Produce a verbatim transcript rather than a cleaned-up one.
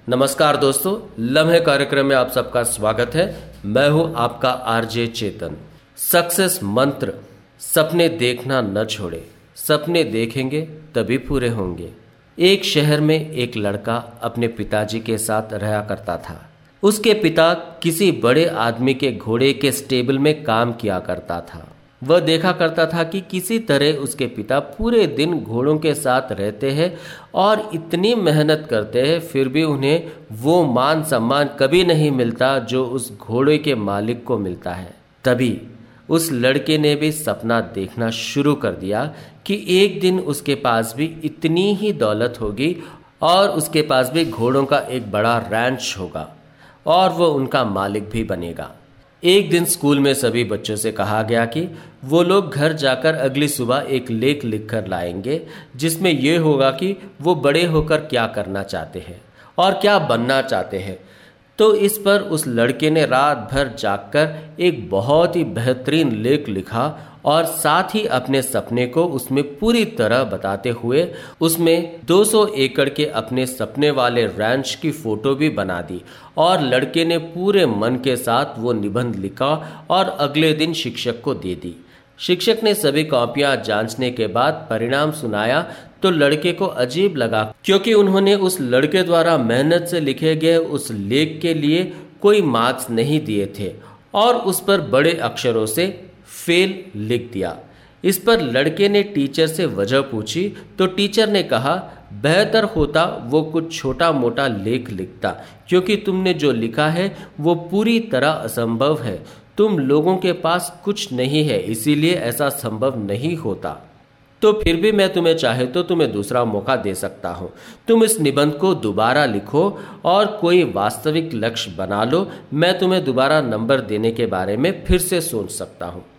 नमस्कार दोस्तों, लम्हे कार्यक्रम में आप सबका स्वागत है। मैं हूं आपका आरजे चेतन। सक्सेस मंत्र, सपने देखना न छोड़े, सपने देखेंगे तभी पूरे होंगे। एक शहर में एक लड़का अपने पिताजी के साथ रहा करता था। उसके पिता किसी बड़े आदमी के घोड़े के स्टेबल में काम किया करता था। वह देखा करता था कि किसी तरह उसके पिता पूरे दिन घोड़ों के साथ रहते हैं और इतनी मेहनत करते हैं, फिर भी उन्हें वो मान सम्मान कभी नहीं मिलता जो उस घोड़े के मालिक को मिलता है। तभी उस लड़के ने भी सपना देखना शुरू कर दिया कि एक दिन उसके पास भी इतनी ही दौलत होगी और उसके पास भी घोड़ों का एक बड़ा रैंच होगा और वो उनका मालिक भी बनेगा। एक दिन स्कूल में सभी बच्चों से कहा गया कि वो लोग घर जाकर अगली सुबह एक लेख लिखकर लाएंगे जिसमें यह होगा कि वो बड़े होकर क्या करना चाहते हैं और क्या बनना चाहते हैं। तो इस पर उस लड़के ने रात भर जागकर एक बहुत ही बेहतरीन लेख लिखा और साथ ही अपने सपने को उसमें पूरी तरह बताते हुए उसमें दो सौ एकड़ के अपने सपने वाले रैंच की फोटो भी बना दी और लड़के ने पूरे मन के साथ वो निबंध लिखा और अगले दिन शिक्षक को दे दी। शिक्षक ने सभी कॉपियां जांचने के बाद परिणाम सुनाया तो लड़के को अजीब लगा, क्योंकि उन्होंने उस लड़के द्वारा मेहनत से लिखे गए उस लेख के लिए कोई मार्क्स नहीं दिए थे और उस पर बड़े अक्षरों से फेल लिख दिया। इस पर लड़के ने टीचर से वजह पूछी तो टीचर ने कहा, बेहतर होता वो कुछ छोटा मोटा लेख लिखता, क्योंकि तुमने जो लिखा है वो पूरी तरह असंभव है। तुम लोगों के पास कुछ नहीं है, इसीलिए ऐसा संभव नहीं होता। तो फिर भी मैं तुम्हें चाहे तो तुम्हें दूसरा मौका दे सकता हूँ। तुम इस निबंध को दोबारा लिखो और कोई वास्तविक लक्ष्य बना लो। मैं तुम्हें दोबारा नंबर देने के बारे में फिर से सोच सकता हूँ।